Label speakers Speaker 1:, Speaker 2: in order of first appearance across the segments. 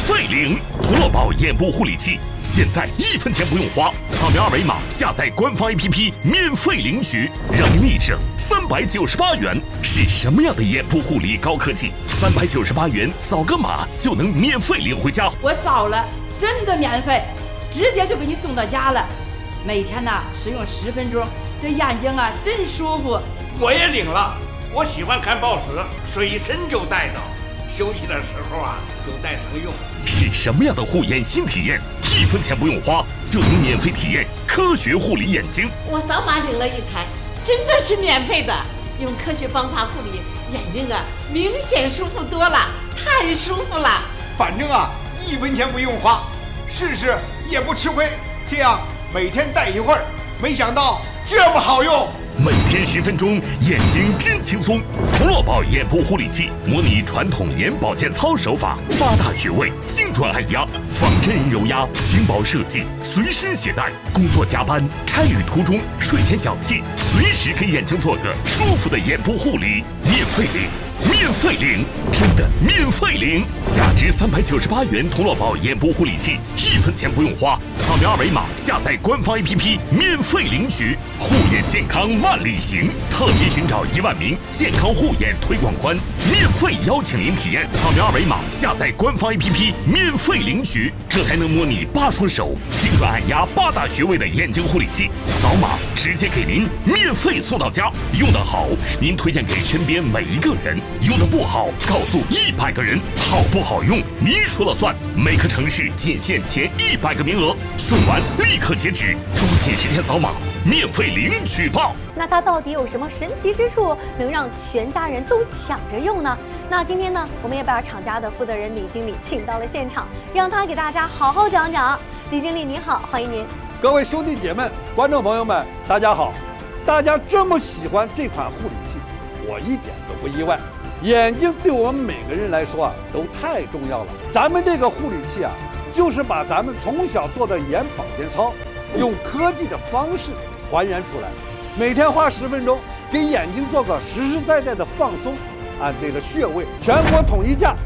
Speaker 1: 费领童乐宝眼部护理器，现在1分钱不用花，扫描二维码下载官方 APP 免费领取，让你立省398元。是什么样的眼部护理高科技？398元扫个码就能免费领回家。
Speaker 2: 我扫了，真的免费，直接就给你送到家了。每天呢使用10分钟，这眼睛啊真舒服。
Speaker 3: 我也领了，我喜欢看报纸，随身就带着，休息的时候啊就带上用。
Speaker 1: 是什么样的护眼新体验？1分钱不用花就能免费体验科学护理眼睛。
Speaker 4: 我扫码领了一台，真的是免费的，用科学方法护理眼睛啊，明显舒服多了，太舒服了。
Speaker 5: 反正啊1分钱不用花，试试也不吃亏。这样每天戴一会儿，没想到这么好用。
Speaker 1: 每天10分钟，眼睛真轻松。童乐宝眼部护理器模拟传统眼保健操手法，8大穴位，精准按压，仿真人揉压，轻薄设计，随身携带。工作加班、差旅途中、睡前小憩，随时给眼睛做个舒服的眼部护理，免费领。免费领，真的免费领！价值398元童乐宝眼部护理器，1分钱不用花，扫描二维码下载官方 APP 免费领取。护眼健康万里行，特别寻找1万名健康护眼推广官，免费邀请您体验。扫描二维码下载官方 APP 免费领取，这还能模拟8双手精准按压8大穴位的眼睛护理器，扫码直接给您免费送到家。用得好，您推荐给身边每一个人。用的不好，告诉100个人，好不好用您说了算。每个城市仅限前100个名额，送完立刻截止，抓紧时间扫码，免费领取吧。
Speaker 6: 那它到底有什么神奇之处，能让全家人都抢着用呢？那今天呢，我们也把厂家的负责人李经理请到了现场，让他给大家好好讲讲。李经理您好，欢迎您。
Speaker 7: 各位兄弟姐妹、观众朋友们，大家好！大家这么喜欢这款护理器，我一点都不意外。眼睛对我们每个人来说啊，都太重要了。咱们这个护理器啊，就是把咱们从小做的眼保健操，用科技的方式还原出来。每天花10分钟，给眼睛做个实实在在的放松，按对了穴位，全国统一价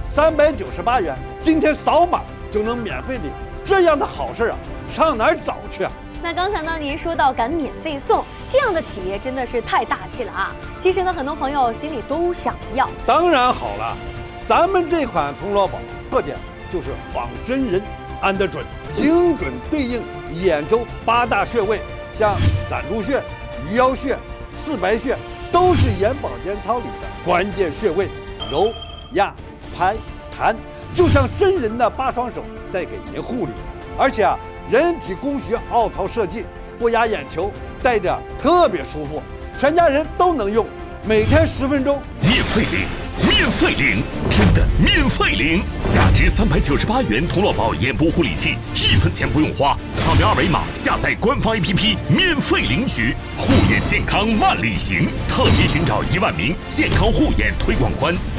Speaker 7: 398元。今天扫码就能免费领，这样的好事啊，上哪儿找去啊？
Speaker 6: 那刚才呢，您说到敢免费送，这样的企业真的是太大气了啊！其实呢，很多朋友心里都想要。
Speaker 7: 当然好了，咱们这款童乐宝特点就是仿真人，按得准，精准对应眼周8大穴位，像攒珠穴、鱼腰穴、四白穴，都是眼保健操里的关键穴位，揉、压、拍、弹，就像真人的8双手在给您护理。而且啊，人体工学凹槽设计，不压眼球，戴着特别舒服，全家人都能用。每天10分钟，
Speaker 1: 免费领，免费领，真的免费领！价值398元童乐宝眼部护理器，1分钱不用花，扫描二维码下载官方 APP 免费领取。护眼健康万里行，特别寻找1万名健康护眼推广官，